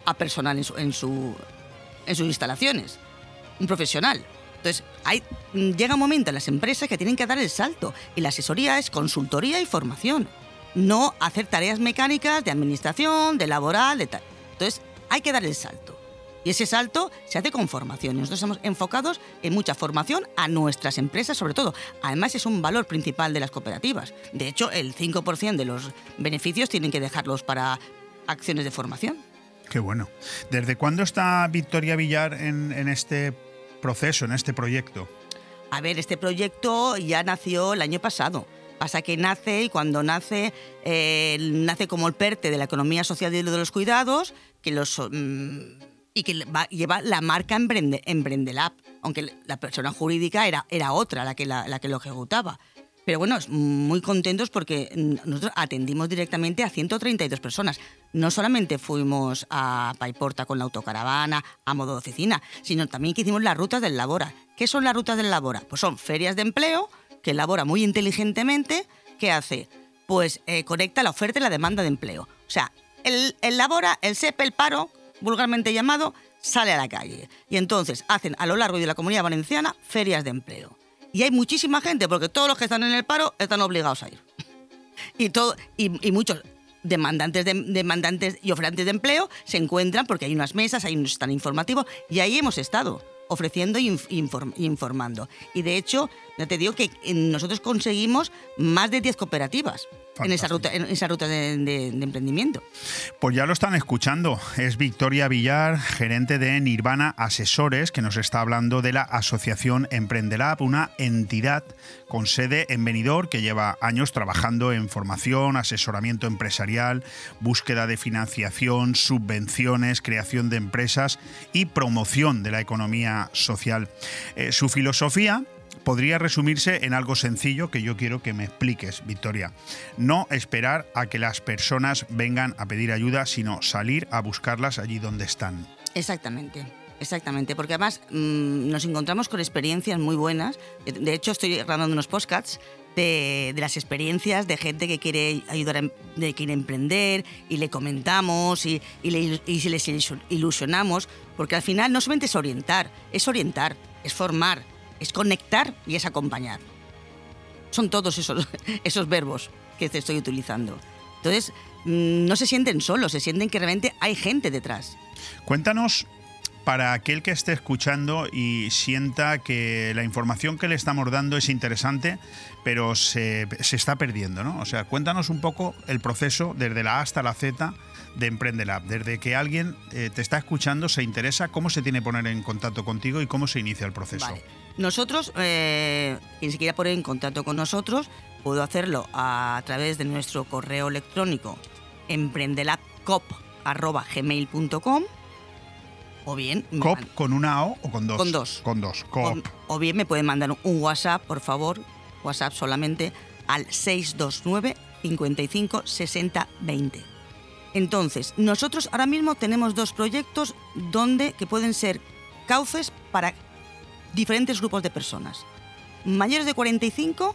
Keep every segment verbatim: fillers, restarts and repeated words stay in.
a personal en, su, en, su, en sus instalaciones, un profesional. Entonces, hay, llega un momento en las empresas que tienen que dar el salto, y la asesoría es consultoría y formación, no hacer tareas mecánicas de administración, de laboral, de tal. Entonces, hay que dar el salto. Y ese salto se hace con formación. Y nosotros estamos enfocados en mucha formación a nuestras empresas, sobre todo. Además, es un valor principal de las cooperativas. De hecho, el cinco por ciento de los beneficios tienen que dejarlos para acciones de formación. Qué bueno. ¿Desde cuándo está Victoria Villar en, en este proceso, en este proyecto? A ver, este proyecto ya nació el año pasado. Pasa que nace, y cuando nace, eh, nace como el PERTE de la economía social de los cuidados, que los... Mmm, y que va, lleva la marca Emprende, Emprendelab, aunque la persona jurídica era, era otra la que, la, la que lo ejecutaba. Pero bueno, muy contentos porque nosotros atendimos directamente a ciento treinta y dos personas. No solamente fuimos a Paiporta con la autocaravana, a modo de oficina, sino también que hicimos las rutas del Labora. ¿Qué son las rutas del Labora? Pues son ferias de empleo que elabora muy inteligentemente. ¿Qué hace? Pues eh, conecta la oferta y la demanda de empleo. O sea, el, el Labora, el S E P, el paro, vulgarmente llamado, sale a la calle. Y entonces hacen a lo largo de la Comunidad Valenciana ferias de empleo. Y hay muchísima gente, porque todos los que están en el paro están obligados a ir. Y, todo, y, y muchos demandantes, de, demandantes y oferentes de empleo se encuentran porque hay unas mesas, hay un stand informativo, y ahí hemos estado ofreciendo e inform, informando. Y de hecho, ya te digo que nosotros conseguimos más de diez cooperativas. Fantástico. En esa ruta, en esa ruta de, de, de emprendimiento. Pues ya lo están escuchando. Es Victoria Villar, gerente de Nirvana Asesores, que nos está hablando de la Asociación Emprendelab, una entidad con sede en Benidorm que lleva años trabajando en formación, asesoramiento empresarial, búsqueda de financiación, subvenciones, creación de empresas y promoción de la economía social. Eh, su filosofía podría resumirse en algo sencillo que yo quiero que me expliques, Victoria. No esperar a que las personas vengan a pedir ayuda, sino salir a buscarlas allí donde están. Exactamente, exactamente, porque además mmm, nos encontramos con experiencias muy buenas. De hecho, estoy grabando unos podcasts de, de las experiencias de gente que quiere ayudar, a, de quiere emprender, y le comentamos y, y, le, y les ilusionamos, porque al final no solamente es orientar, es orientar, es formar, es conectar y es acompañar. Son todos esos, esos verbos que te estoy utilizando. Entonces, no se sienten solos, se sienten que realmente hay gente detrás. Cuéntanos, para aquel que esté escuchando y sienta que la información que le estamos dando es interesante, pero se, se está perdiendo, ¿no? O sea, cuéntanos un poco el proceso desde la A hasta la Z de Emprendelab. Desde que alguien eh, te está escuchando, se interesa, cómo se tiene que poner en contacto contigo y cómo se inicia el proceso. Vale. Nosotros, eh, quien se quiera poner en contacto con nosotros, puedo hacerlo a través de nuestro correo electrónico emprendelabcop arroba gmail punto com, o bien... ¿Cop con una O o con dos? Con dos. Con dos, Cop. O, o bien me pueden mandar un WhatsApp, por favor, WhatsApp solamente, al seis dos nueve, cinco cinco, seis cero dos cero. Entonces, nosotros ahora mismo tenemos dos proyectos donde que pueden ser cauces para diferentes grupos de personas, mayores de cuarenta y cinco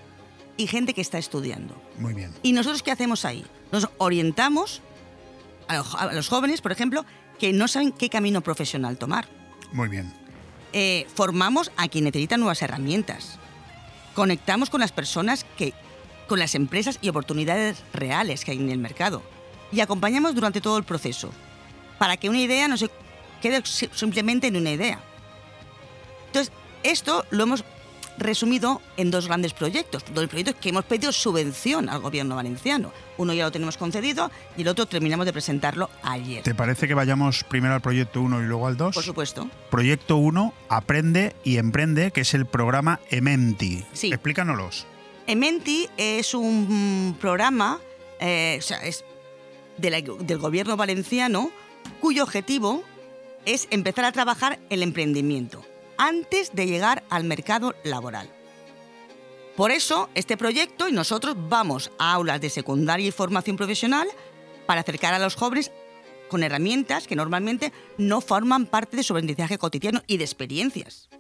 y gente que está estudiando. Muy bien. ¿Y nosotros qué hacemos ahí? Nos orientamos a los, a los jóvenes, por ejemplo, que no saben qué camino profesional tomar. Muy bien. Eh, formamos a quien necesita nuevas herramientas. Conectamos con las personas, que, con las empresas y oportunidades reales que hay en el mercado. Y acompañamos durante todo el proceso, para que una idea no se quede simplemente en una idea. Entonces, esto lo hemos resumido en dos grandes proyectos, dos proyectos que hemos pedido subvención al gobierno valenciano. Uno ya lo tenemos concedido y el otro terminamos de presentarlo ayer. ¿Te parece que vayamos primero al proyecto uno y luego al dos? Por supuesto. Proyecto uno, Aprende y Emprende, que es el programa Ementi. Sí. Explícanoslos. Ementi es un programa, eh, o sea, es de la, del gobierno valenciano, cuyo objetivo es empezar a trabajar el emprendimiento antes de llegar al mercado laboral. Por eso, este proyecto y nosotros vamos a aulas de secundaria y formación profesional para acercar a los jóvenes con herramientas que normalmente no forman parte de su aprendizaje cotidiano y de experiencias.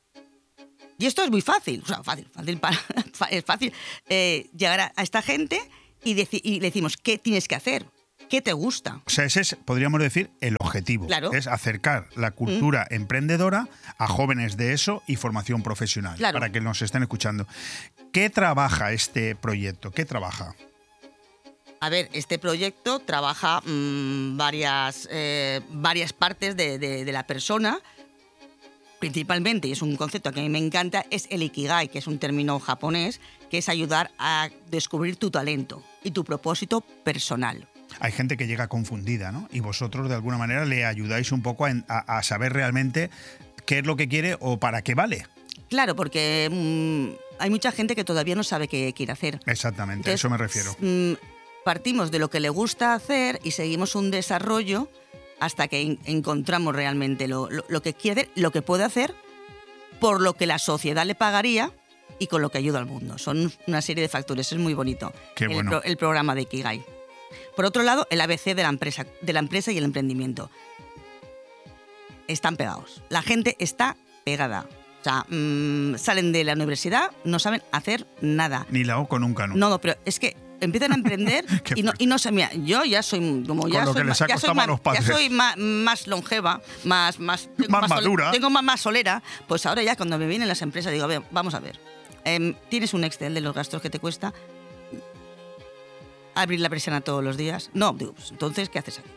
Y esto es muy fácil, o sea, fácil, fácil para, es fácil eh, llegar a, a esta gente y, deci- y le decimos, ¿qué tienes que hacer? qué te gusta. O sea, ese es, podríamos decir, el objetivo. Claro. Es acercar la cultura Mm. emprendedora a jóvenes de eso y formación profesional, Claro. para que nos estén escuchando. ¿Qué trabaja este proyecto? ¿Qué trabaja? A ver, este proyecto trabaja mmm, varias, eh, varias partes de, de, de la persona. Principalmente, y es un concepto que a mí me encanta, es el Ikigai, que es un término japonés, que es ayudar a descubrir tu talento y tu propósito personal. Hay gente que llega confundida, ¿no? Y vosotros, de alguna manera, le ayudáis un poco a, a, a saber realmente qué es lo que quiere o para qué vale. Claro, porque mmm, hay mucha gente que todavía no sabe qué quiere hacer. Exactamente, Entonces, a eso me refiero. Mmm, partimos de lo que le gusta hacer y seguimos un desarrollo hasta que en- encontramos realmente lo, lo, lo que quiere hacer, lo que puede hacer, por lo que la sociedad le pagaría y con lo que ayuda al mundo. Son una serie de factores, es muy bonito. Qué el, bueno. pro- el programa de Ikigai. Por otro lado, el A B C de la empresa, de la empresa y el emprendimiento. Están pegados. La gente está pegada. O sea, mmm, salen de la universidad, no saben hacer nada. Ni la O con un cano. No, no, pero es que empiezan a emprender Qué y no, fuerte. y no sé, mira, yo ya soy como Con ya lo soy, que ma- les ha ya soy costado a más, los padres. ya soy más, más longeva, más más tengo Más sol- madura. tengo más, más solera, pues ahora ya cuando me vienen las empresas digo, a ver, vamos a ver. Em, tienes un Excel de los gastos que te cuesta abrir la persiana todos los días. No, digo, pues entonces ¿qué haces aquí?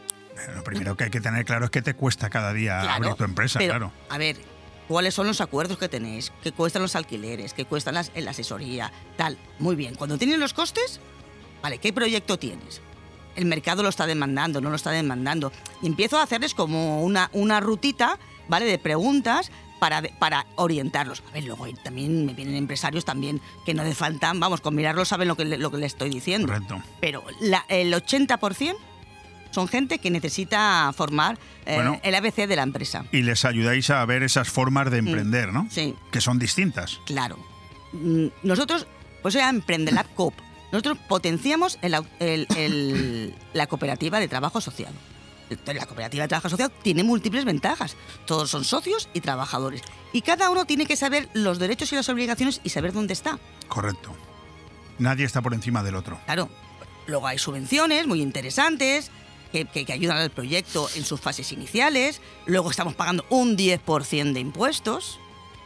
Lo primero que hay que tener claro es que te cuesta cada día Claro, abrir tu empresa, pero, claro. A ver, ¿cuáles son los acuerdos que tenéis? ¿Qué cuestan los alquileres? ¿Qué cuestan las, la asesoría? Tal. Muy bien. Cuando tienes los costes, vale, ¿qué proyecto tienes? El mercado lo está demandando, no lo está demandando. Y empiezo a hacerles como una, una rutita, ¿vale? De preguntas para, para orientarlos. A ver, luego también me vienen empresarios también que no le faltan, vamos, con mirarlo saben lo que, le- lo que les estoy diciendo. Correcto. Pero la- el ochenta por ciento son gente que necesita formar eh, Bueno. el A B C de la empresa. Y les ayudáis a ver esas formas de emprender, ¿no? Mm, Sí, Que son distintas. claro. Mm, Nosotros, pues era Emprendelab Coop. Nosotros potenciamos el au- el- el- la cooperativa de trabajo asociado. Entonces, la cooperativa de trabajo asociado tiene múltiples ventajas. Todos son socios y trabajadores. Y cada uno tiene que saber los derechos y las obligaciones y saber dónde está. Correcto. Nadie está por encima del otro. Claro. Luego hay subvenciones muy interesantes que, que- que ayudan al proyecto en sus fases iniciales. Luego estamos pagando un diez por ciento de impuestos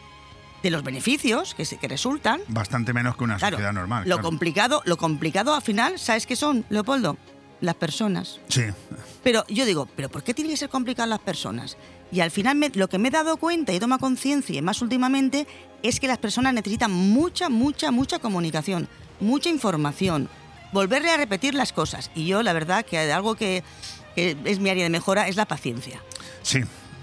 de los beneficios que, se, que resultan. Bastante menos que una Claro, sociedad normal. Lo claro. complicado, lo complicado al final, ¿sabes qué son, Leopoldo? Las personas. Sí. Pero yo digo, ¿pero por qué tienen que ser complicadas las personas? Y al final me- lo que me he dado cuenta y tomo conciencia, y más últimamente, es que las personas necesitan mucha, mucha, mucha comunicación, mucha información, volverle a repetir las cosas. Y yo, la verdad, que algo que, que es mi área de mejora es la paciencia. Sí.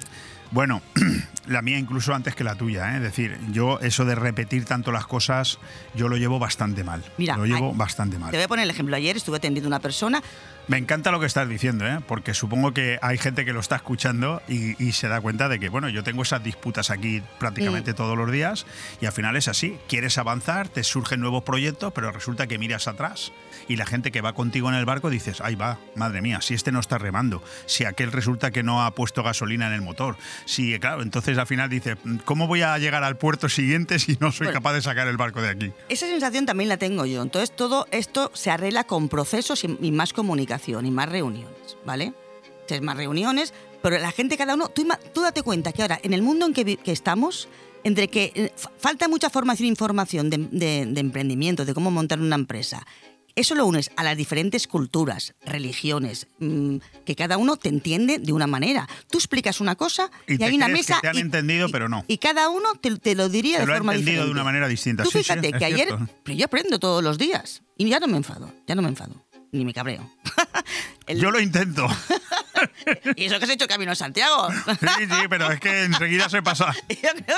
Bueno, la mía incluso antes que la tuya, ¿eh? Es decir, yo eso de repetir tanto las cosas, yo lo llevo bastante mal. Mira, lo llevo ay, bastante mal. Te voy a poner el ejemplo. Ayer estuve atendiendo a una persona. Me encanta lo que estás diciendo, ¿eh? Porque supongo que hay gente que lo está escuchando y, y se da cuenta de que, bueno, yo tengo esas disputas aquí prácticamente Mm. todos los días y al final es así. Quieres avanzar, te surgen nuevos proyectos, pero resulta que miras atrás y la gente que va contigo en el barco dices, ahí va, madre mía, si este no está remando, si aquel resulta que no ha puesto gasolina en el motor, si, claro, entonces al final dices, ¿cómo voy a llegar al puerto siguiente si no soy Bueno. capaz de sacar el barco de aquí? Esa sensación también la tengo yo. Entonces, todo esto se arregla con procesos y, y más comunicación y más reuniones, ¿vale? Entonces, más reuniones, pero la gente, cada uno... Tú, ima- tú date cuenta que ahora, en el mundo en que, vi- que estamos, entre que eh, fa- falta mucha formación e información de, de- de emprendimiento, de cómo montar una empresa, eso lo unes a las diferentes culturas, religiones, mmm, que cada uno te entiende de una manera. Tú explicas una cosa Y y, te hay una crees que mesa... te han y- entendido, y- pero no. Y cada uno te, te lo diría Te de lo ha forma entendido diferente. de una manera distinta. Tú Sí, sí, fíjate es que ayer... cierto. Pero yo aprendo todos los días. Y ya no me enfado, ya no me enfado. Ni me cabreo. El- Yo lo intento. ¿Y eso que has hecho camino a Santiago? Sí, sí, pero es que enseguida se pasa. Yo creo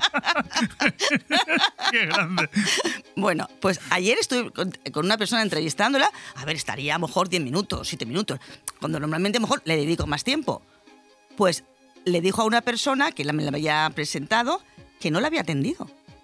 que- Qué grande. Bueno, pues ayer estuve con, con una persona entrevistándola. A ver, estaría a lo mejor diez minutos, siete minutos. Cuando normalmente a lo mejor le dedico más tiempo. Pues le dijo a una persona que la- me la había presentado que no la había atendido.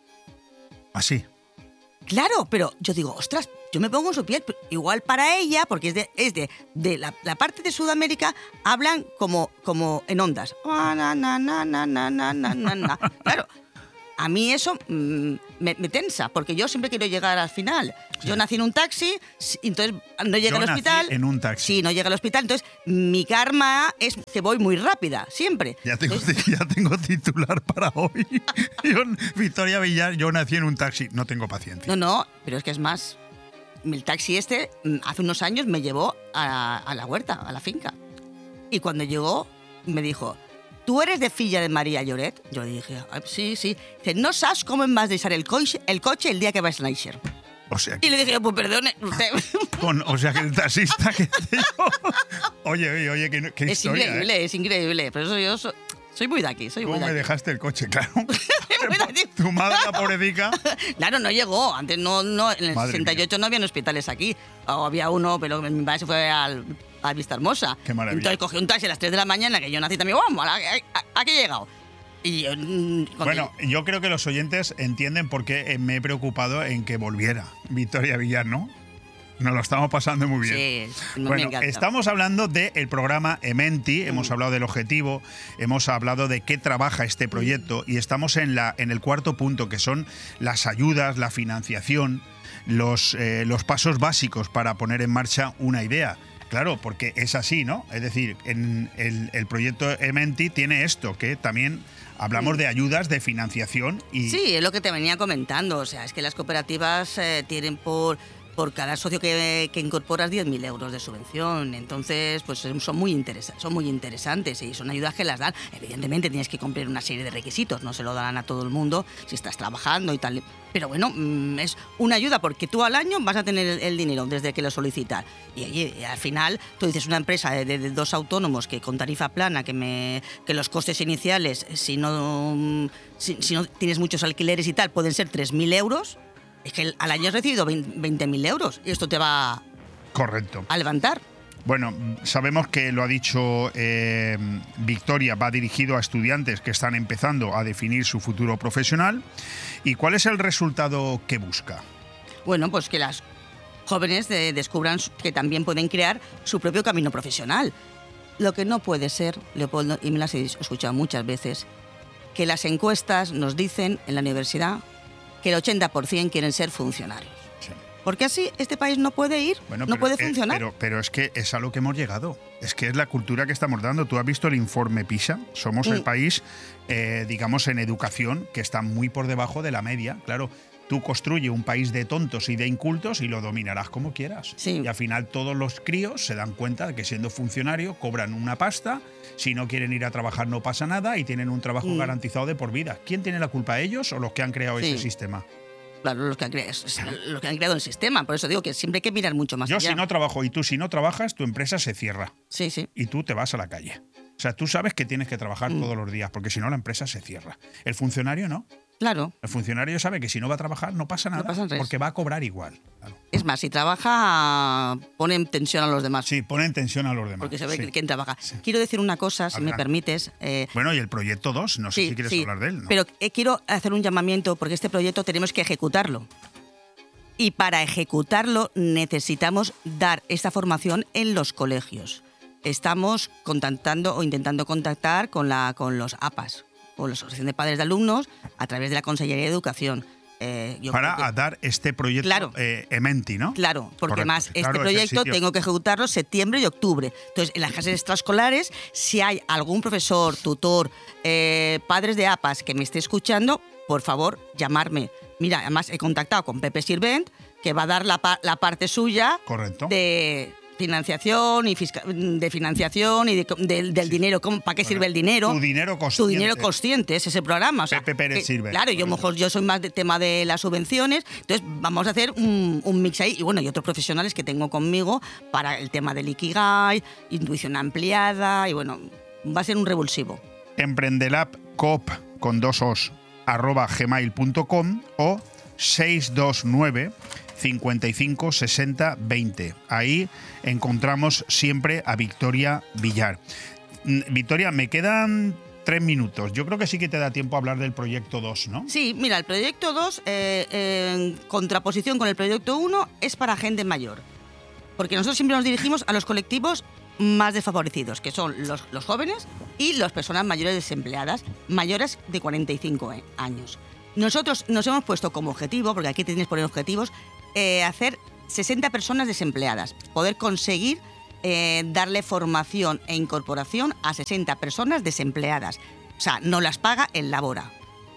Así. Claro, pero yo digo, ostras, yo me pongo en su piel. Pero igual para ella, porque es de, es de, de la, la parte de Sudamérica, hablan como, como en ondas. Ah, na, na, na, na, na, na, na, na, na. Claro, a mí eso mmm, me, me tensa, porque yo siempre quiero llegar al final. Sí. Yo nací en un taxi, entonces no llegué yo al hospital. Nací en un taxi. Sí, no llegué al hospital, entonces mi karma es que voy muy rápida, siempre. Ya tengo, entonces... ya tengo titular para hoy. Yo, Victoria Villar, yo nací en un taxi, no tengo paciencia. No, no, pero es que es más, el taxi este hace unos años me llevó a, a la huerta, a la finca. Y cuando llegó me dijo... ¿Tú eres de filla de María Lloret? Yo le dije, sí, sí. Dice, no sabes cómo em vas deixar el coche el, coche el día que vas a néixer. O sea que... Y le dije, pues perdone usted. Con, o sea que el taxista que te yo... Oye, oye, oye, qué, qué es historia, increíble, ¿eh? es increíble. Por eso yo soy, soy muy de aquí, soy ¿Cómo muy de me aquí. dejaste el coche? Claro. Tu madre, la pobrecita. Claro, no llegó. Antes no, no en el Madre sesenta y ocho mía. No había hospitales aquí. O había uno, pero mi padre se fue al... a Vista Hermosa. Qué maravilla. Entonces cogí un taxi a las tres de la mañana, que yo nací también, vamos, aquí he llegado. Y yo, bueno, yo... yo creo que los oyentes entienden por qué me he preocupado en que volviera Victoria Villar, ¿no? Nos lo estamos pasando muy bien. Sí, me bueno, encanta. Estamos hablando del programa Ementi, mm. hemos hablado del objetivo, hemos hablado de qué trabaja este proyecto mm. y estamos en, la, en el cuarto punto, que son las ayudas, la financiación, los, eh, los pasos básicos para poner en marcha una idea. Claro, porque es así, ¿no? Es decir, en el, el proyecto Ementi tiene esto, que también hablamos sí. de ayudas, de financiación y... Sí, es lo que te venía comentando. O sea, es que las cooperativas eh, tienen por... por cada socio que, que incorporas diez mil euros de subvención. Entonces, pues son muy, interesa- son muy interesantes y son ayudas que las dan. Evidentemente tienes que cumplir una serie de requisitos, no se lo darán a todo el mundo si estás trabajando y tal. Pero bueno, es una ayuda porque tú al año vas a tener el, el dinero desde que lo solicitas. Y, y, y al final, tú dices una empresa de, de, de dos autónomos que con tarifa plana, que, me, que los costes iniciales, si no, si, si no tienes muchos alquileres y tal, pueden ser tres mil euros. Es que al año has recibido veinte mil euros y esto te va Correcto. a levantar. Bueno, sabemos que lo ha dicho eh, Victoria, va dirigido a estudiantes que están empezando a definir su futuro profesional. ¿Y cuál es el resultado que busca? Bueno, pues que las jóvenes de, descubran que también pueden crear su propio camino profesional. Lo que no puede ser, Leopoldo, y me las he escuchado muchas veces, que las encuestas nos dicen en la universidad que el ochenta por ciento quieren ser funcionarios. Sí. Porque así este país no puede ir, bueno, no pero, puede funcionar. Eh, pero, pero es que es a lo que hemos llegado. Es que es la cultura que estamos dando. Tú has visto el informe PISA. Somos mm. el país, eh, digamos, en educación que está muy por debajo de la media. Claro, tú construyes un país de tontos y de incultos y lo dominarás como quieras. Sí. Y al final todos los críos se dan cuenta de que siendo funcionario cobran una pasta. Si no quieren ir a trabajar no pasa nada y tienen un trabajo mm. garantizado de por vida. ¿Quién tiene la culpa, ellos o los que han creado sí. ese sistema? Claro, los que, han creado, los que han creado el sistema. Por eso digo que siempre hay que mirar mucho más Yo allá. si no trabajo y tú si no trabajas, tu empresa se cierra. Sí, sí. Y tú te vas a la calle. O sea, tú sabes que tienes que trabajar mm. todos los días, porque si no la empresa se cierra. El funcionario no. Claro. El funcionario sabe que si no va a trabajar no pasa nada, no pasa porque va a cobrar igual. Claro. Es más, si trabaja, pone en tensión a los demás. Sí, pone en tensión a los demás. Porque se ve sí. quién trabaja. Sí. Quiero decir una cosa, si Adelante. me permites. Eh, bueno, y el proyecto dos, no sé sí, si quieres sí, hablar de él. ¿No? Pero eh, quiero hacer un llamamiento porque este proyecto tenemos que ejecutarlo. Y para ejecutarlo necesitamos dar esta formación en los colegios. Estamos contactando o intentando contactar con, la, con los A P A S, con la Asociación de Padres de Alumnos, a través de la Consellería de Educación. Eh, yo para que, dar este proyecto claro, eh, Ementi, ¿no? Claro, porque Correcto, más claro, este proyecto tengo que ejecutarlo septiembre y octubre. Entonces, en las clases extraescolares, si hay algún profesor, tutor, eh, padres de A P A S que me esté escuchando, por favor, llamarme. Mira, además he contactado con Pepe Sirvent, que va a dar la, pa- la parte suya Correcto. de financiación y fisca- de financiación y de, de, del sí. dinero. ¿Cómo, ¿Para qué bueno, sirve el dinero? Tu dinero consciente. Tu dinero consciente, es ese programa. O sea, Pepe Pérez que, Sirvent. Claro, yo mejor yo soy más de tema de las subvenciones, entonces vamos a hacer un, un mix ahí. Y bueno, y otros profesionales que tengo conmigo para el tema del Ikigai, intuición ampliada, y bueno, va a ser un revulsivo. Emprendelab Coop con dos os arroba gmail punto com o seis dos nueve cincuenta y cinco sesenta veinte. Ahí encontramos siempre a Victoria Villar. Victoria, me quedan tres minutos. Yo creo que sí que te da tiempo a hablar del proyecto dos, ¿no? Sí, mira, el proyecto dos, eh, eh, en contraposición con el proyecto uno, es para gente mayor. Porque nosotros siempre nos dirigimos a los colectivos más desfavorecidos, que son los, los jóvenes y las personas mayores desempleadas, mayores de cuarenta y cinco años. Nosotros nos hemos puesto como objetivo, porque aquí tienes que poner objetivos, eh, hacer sesenta personas desempleadas, poder conseguir eh, darle formación e incorporación a sesenta personas desempleadas. O sea, no las paga el Labora.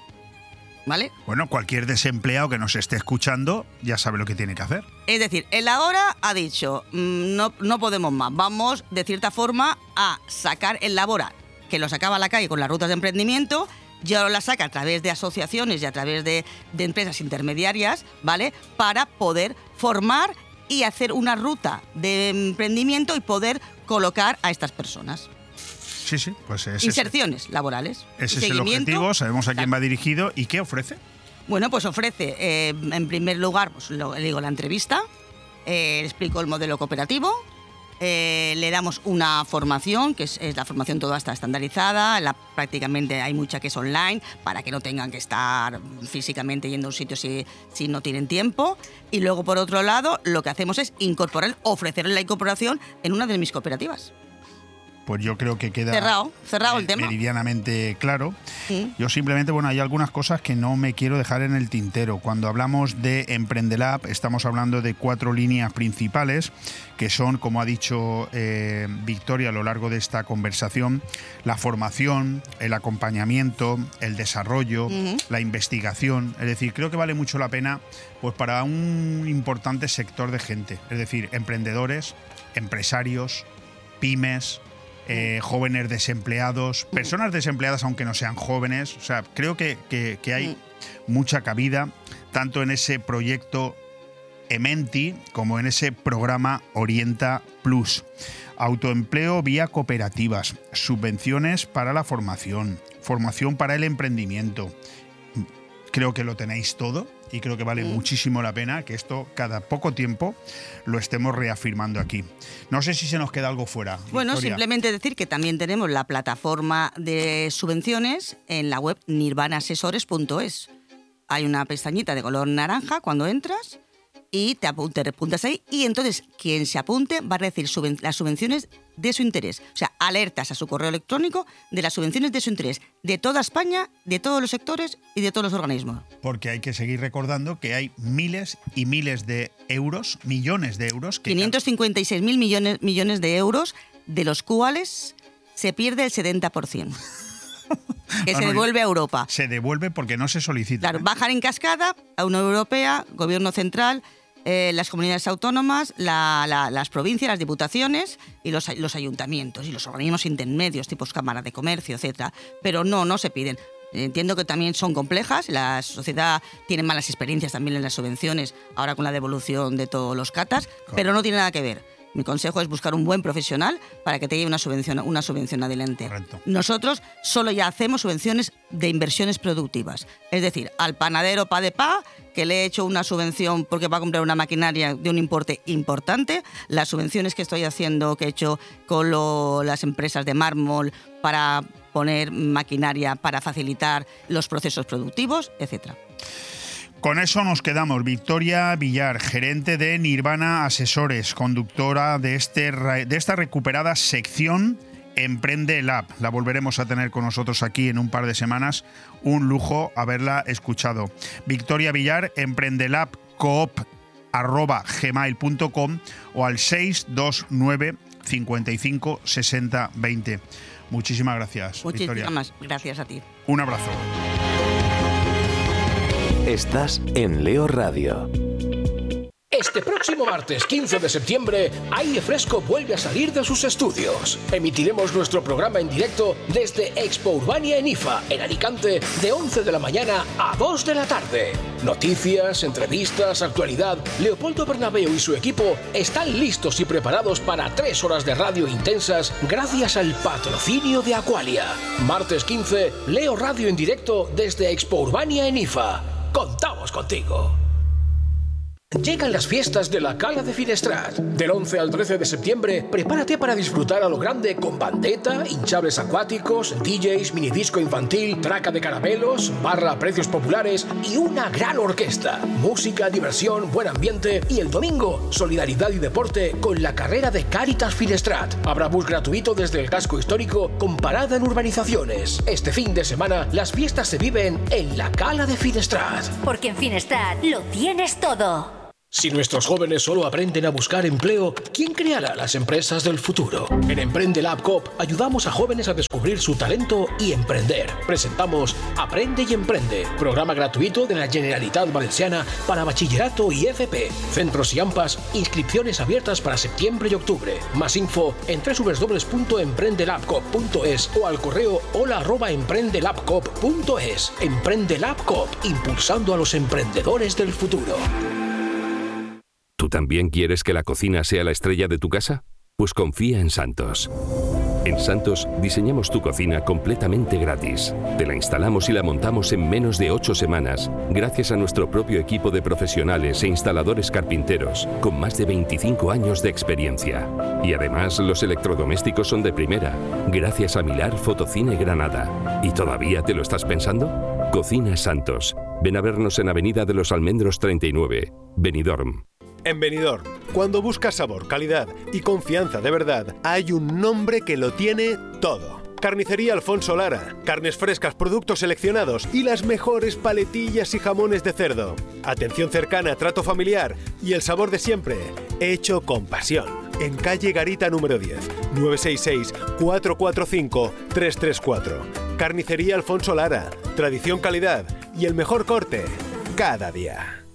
¿Vale? Bueno, cualquier desempleado que nos esté escuchando ya sabe lo que tiene que hacer. Es decir, el Labora ha dicho, mmm, no, no podemos más, vamos de cierta forma a sacar el Labora, que lo sacaba a la calle con las rutas de emprendimiento, y ahora la saca a través de asociaciones y a través de, de empresas intermediarias, ¿vale? Para poder formar y hacer una ruta de emprendimiento y poder colocar a estas personas. Sí, sí, pues ese Inserciones es, laborales. Ese es el objetivo, sabemos a quién va dirigido y qué ofrece. Bueno, pues ofrece, eh, en primer lugar, pues lo, le digo la entrevista, eh, le explico el modelo cooperativo, eh, le damos una formación, que es, es la formación toda está estandarizada, la, prácticamente hay mucha que es online, para que no tengan que estar físicamente yendo a un sitio si, si no tienen tiempo. Y luego, por otro lado, lo que hacemos es incorporar, ofrecerle la incorporación en una de mis cooperativas. Pues yo creo que queda cerrado, cerrado el tema. meridianamente claro. Sí. Yo simplemente, bueno, hay algunas cosas que no me quiero dejar en el tintero. Cuando hablamos de Emprendelab, estamos hablando de cuatro líneas principales, que son, como ha dicho eh, Victoria a lo largo de esta conversación, la formación, el acompañamiento, el desarrollo, uh-huh. la investigación. Es decir, creo que vale mucho la pena pues para un importante sector de gente. Es decir, emprendedores, empresarios, pymes, Eh, jóvenes desempleados, personas desempleadas aunque no sean jóvenes. O sea, creo que, que, que hay mucha cabida tanto en ese proyecto Ementi como en ese programa Orienta Plus. Autoempleo vía cooperativas, subvenciones para la formación, formación para el emprendimiento. Creo que lo tenéis todo y creo que vale sí. muchísimo la pena que esto cada poco tiempo lo estemos reafirmando aquí. No sé si se nos queda algo fuera. Bueno, Victoria. Simplemente decir que también tenemos la plataforma de subvenciones en la web nirvana asesores punto es. Hay una pestañita de color naranja cuando entras y te apuntas ahí y entonces quien se apunte va a recibir suben- las subvenciones de su interés. O sea, alertas a su correo electrónico de las subvenciones de su interés, de toda España, de todos los sectores y de todos los organismos. Porque hay que seguir recordando que hay miles y miles de euros, millones de euros. Que quinientos cincuenta y seis mil millones, millones de euros, de los cuales se pierde el setenta por ciento. Que ah, se no, devuelve a Europa. Se devuelve porque no se solicita. Claro, ¿eh? bajan en cascada a Unión Europea, Gobierno Central, eh, las comunidades autónomas, la, la, las provincias, las diputaciones y los, los ayuntamientos y los organismos intermedios, tipos Cámara de Comercio, etcétera. Pero no, no se piden. Entiendo que también son complejas, la sociedad tiene malas experiencias también en las subvenciones, ahora con la devolución de todos los catas, claro. Pero no tiene nada que ver. Mi consejo es buscar un buen profesional para que te lleve una subvención, una subvención adelante. Correcto. Nosotros solo ya hacemos subvenciones de inversiones productivas. Es decir, al panadero pa de pa, que le he hecho una subvención porque va a comprar una maquinaria de un importe importante, las subvenciones que estoy haciendo, que he hecho con lo, las empresas de mármol para poner maquinaria para facilitar los procesos productivos, etcétera. Con eso nos quedamos. Victoria Villar, gerente de Nirvana Asesores, conductora de, este, de esta recuperada sección Emprendelab. La volveremos a tener con nosotros aquí en un par de semanas. Un lujo haberla escuchado. Victoria Villar, emprendelab coop arroba gmail punto com o al seis dos nueve cincuenta y cinco sesenta veinte. Muchísimas gracias, Muchísimas Victoria. gracias a ti. Un abrazo. Estás en Leo Radio. Este próximo martes quince de septiembre, Aire Fresco vuelve a salir de sus estudios. Emitiremos nuestro programa en directo desde Expo Urbania en IFA, en Alicante, de once de la mañana a dos de la tarde. Noticias, entrevistas, actualidad. Leopoldo Bernabeu y su equipo están listos y preparados para tres horas de radio intensas gracias al patrocinio de Aqualia. Martes quince, Leo Radio en directo desde Expo Urbania en IFA. ¡Contamos contigo! Llegan las fiestas de la Cala de Finestrat. Del once al trece de septiembre, prepárate para disfrutar a lo grande con bandeta, hinchables acuáticos, D Js, minidisco infantil, traca de caramelos, barra a precios populares y una gran orquesta. Música, diversión, buen ambiente y el domingo, solidaridad y deporte con la carrera de Càritas Finestrat. Habrá bus gratuito desde el casco histórico con parada en urbanizaciones. Este fin de semana, las fiestas se viven en la Cala de Finestrat. Porque en Finestrat lo tienes todo. Si nuestros jóvenes solo aprenden a buscar empleo, ¿quién creará las empresas del futuro? En Emprende Lab Coop ayudamos a jóvenes a descubrir su talento y emprender. Presentamos Aprende y Emprende, programa gratuito de la Generalitat Valenciana para bachillerato y F P. Centros y AMPAs, inscripciones abiertas para septiembre y octubre. Más info en doble u doble u doble u punto emprendelabcoop punto es o al correo hola arroba emprendelabcoop punto es. Emprende Lab Coop, impulsando a los emprendedores del futuro. ¿Tú también quieres que la cocina sea la estrella de tu casa? Pues confía en Santos. En Santos diseñamos tu cocina completamente gratis. Te la instalamos y la montamos en menos de ocho semanas, gracias a nuestro propio equipo de profesionales e instaladores carpinteros, con más de veinticinco años de experiencia. Y además los electrodomésticos son de primera, gracias a Milar Fotocine Granada. ¿Y todavía te lo estás pensando? Cocina Santos. Ven a vernos en Avenida de los Almendros treinta y nueve, Benidorm. En Benidorm, cuando buscas sabor, calidad y confianza de verdad, hay un nombre que lo tiene todo. Carnicería Alfonso Lara. Carnes frescas, productos seleccionados y las mejores paletillas y jamones de cerdo. Atención cercana, trato familiar y el sabor de siempre, hecho con pasión. En calle Garita número diez, nueve seis seis, cuatro cuatro cinco, tres tres cuatro. Carnicería Alfonso Lara. Tradición, calidad y el mejor corte cada día.